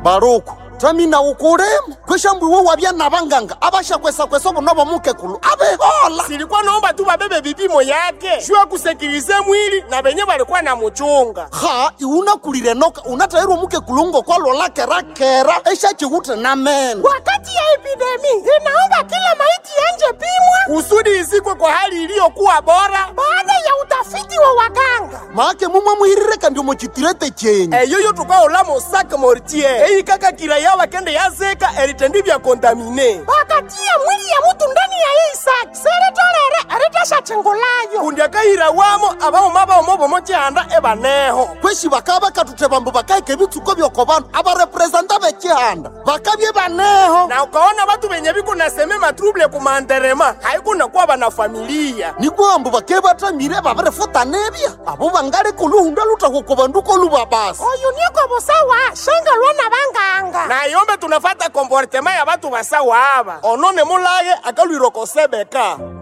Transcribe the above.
Baruku tamina ukuremu kwishambwe wo wabya nabanganga abasha kwesa bonobo mukekulu abehola. Silikuwa naomba tu babebe bipimo yake shua kusekirize mwili na benye balikuwa na muchunga. Ha iuna kulire noka unatairo mukekulu kwa lola kera esha chihute na meno. Wakati ya epidemi inaomba kila maiti yanje pimwa kusudi izikwe kwa hali iliyokuwa bora baada ya utafiti wa waganga. Maake mumwe muhirireka ndio mochitirete chenye eyoyo tukaola mosaka mortier eyi kaka kila yawa kende yazeka eritendi bya kontamine bakatia mwili ya mutu ndani ya hii saki seretolere eretasha chengolayo kundi akahira wamo abao maba omobo mochihanda ebaneho kweshi bakaba katutebambo bakaike bitsuko byoko bantu abarepresenta bechihanda bakabye baneho na ukaona batu benye biko naseme matrouble kumanderema haikuna kuwa bana familia nikwambo bakebatamire babarefuta nebya abo bangale kuluhunda lutakukobanduko lubabasi oyu niko bosawa shenga lwana banganga na yombe tunafata komportema ya batu basawa aba onone mulage akalwirokosebeka